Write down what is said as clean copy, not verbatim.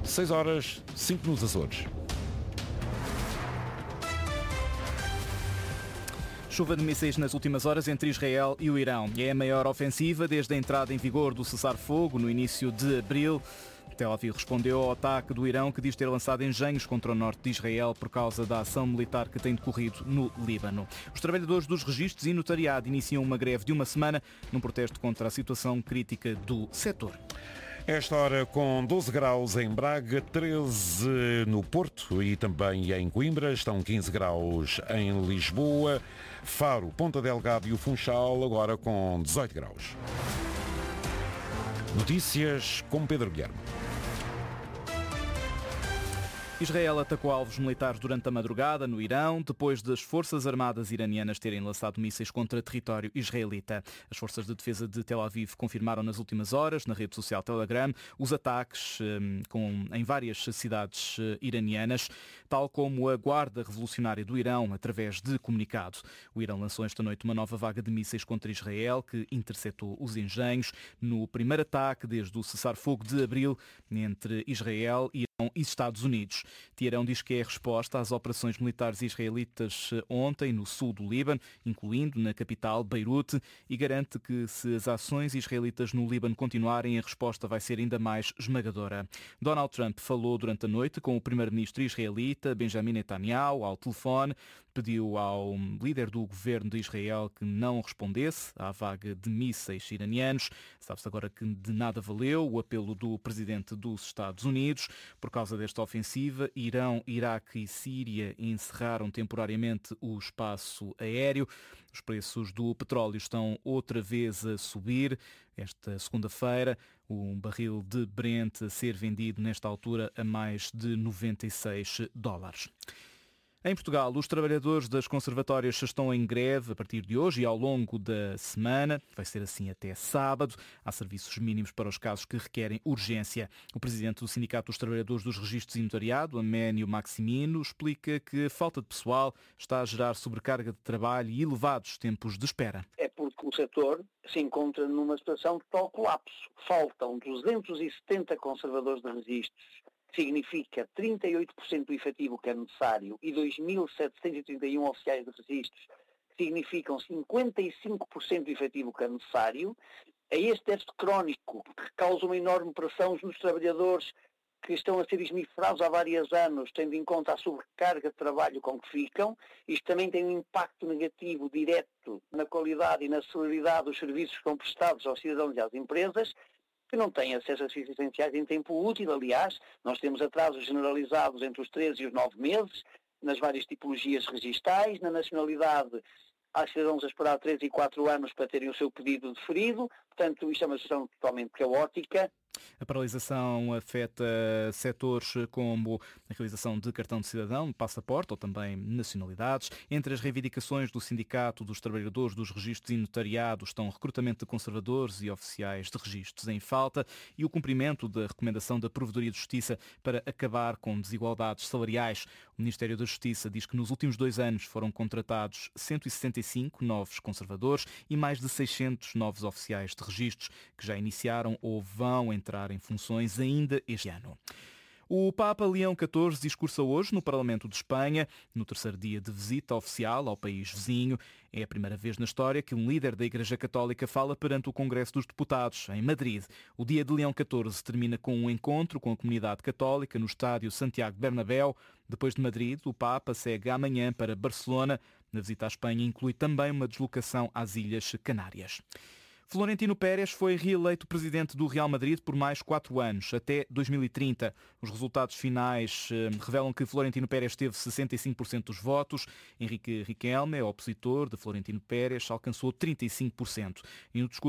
6h05 nos Açores. Chuva de mísseis nas últimas horas entre Israel e o Irão. É a maior ofensiva desde a entrada em vigor do cessar-fogo no início de abril. Tel Aviv respondeu ao ataque do Irão, que diz ter lançado engenhos contra o norte de Israel por causa da ação militar que tem decorrido no Líbano. Os trabalhadores dos registros e notariado iniciam uma greve de uma semana num protesto contra a situação crítica do setor. Esta hora com 12 graus em Braga, 13 no Porto e também em Coimbra, estão 15 graus em Lisboa, Faro, Ponta Delgado e o Funchal agora com 18 graus. Notícias com Pedro Guilherme. Israel atacou alvos militares durante a madrugada no Irão, depois das forças armadas iranianas terem lançado mísseis contra território israelita. As forças de defesa de Tel Aviv confirmaram nas últimas horas, na rede social Telegram, os ataques em várias cidades iranianas, tal como a Guarda Revolucionária do Irão, através de comunicado. O Irão lançou esta noite uma nova vaga de mísseis contra Israel, que interceptou os engenhos no primeiro ataque desde o cessar-fogo de abril entre Israel e Estados Unidos. Teherão diz que é a resposta às operações militares israelitas ontem no sul do Líbano, incluindo na capital Beirute, e garante que se as ações israelitas no Líbano continuarem, a resposta vai ser ainda mais esmagadora. Donald Trump falou durante a noite com o primeiro-ministro israelita Benjamin Netanyahu ao telefone, pediu ao líder do governo de Israel que não respondesse à vaga de mísseis iranianos. Sabe-se agora que de nada valeu o apelo do presidente dos Estados Unidos. Por causa desta ofensiva, Irão, Iraque e Síria encerraram temporariamente o espaço aéreo. Os preços do petróleo estão outra vez a subir. Esta segunda-feira, um barril de Brent a ser vendido nesta altura a mais de $96. Em Portugal, os trabalhadores das conservatórias estão em greve a partir de hoje e ao longo da semana. Vai ser assim até sábado. Há serviços mínimos para os casos que requerem urgência. O presidente do Sindicato dos Trabalhadores dos Registros e Notariado, Aménio Maximino, explica que a falta de pessoal está a gerar sobrecarga de trabalho e elevados tempos de espera. É porque o setor se encontra numa situação de total colapso. Faltam 270 conservadores de registros. Significa 38% do efetivo que é necessário e 2.731 oficiais de registros, que significam 55% do efetivo que é necessário. É este déficit crónico que causa uma enorme pressão nos trabalhadores que estão a ser esmifrados há vários anos, tendo em conta a sobrecarga de trabalho com que ficam. Isto também tem um impacto negativo direto na qualidade e na celeridade dos serviços que são prestados aos cidadãos e às empresas, que não têm acesso a serviços essenciais em tempo útil. Aliás, nós temos atrasos generalizados entre os 13 e os 9 meses, nas várias tipologias registais, na nacionalidade há cidadãos a esperar 3 e 4 anos para terem o seu pedido deferido. Portanto, isto é uma situação totalmente caótica. A paralisação afeta setores como a realização de cartão de cidadão, passaporte ou também nacionalidades. Entre as reivindicações do Sindicato dos Trabalhadores dos Registros e Notariado estão o recrutamento de conservadores e oficiais de registros em falta e o cumprimento da recomendação da Provedoria de Justiça para acabar com desigualdades salariais. O Ministério da Justiça diz que nos últimos 2 anos foram contratados 165 novos conservadores e mais de 600 novos oficiais de registros que já iniciaram ou vão entrar em funções ainda este ano. O Papa Leão XIV discursa hoje no Parlamento de Espanha, no terceiro dia de visita oficial ao país vizinho. É a primeira vez na história que um líder da Igreja Católica fala perante o Congresso dos Deputados, em Madrid. O dia de Leão XIV termina com um encontro com a comunidade católica no estádio Santiago Bernabéu. Depois de Madrid, o Papa segue amanhã para Barcelona. Na visita à Espanha inclui também uma deslocação às Ilhas Canárias. Florentino Pérez foi reeleito presidente do Real Madrid por mais 4 anos, até 2030. Os resultados finais revelam que Florentino Pérez teve 65% dos votos. Henrique Riquelme, opositor de Florentino Pérez, alcançou 35%. E no discurso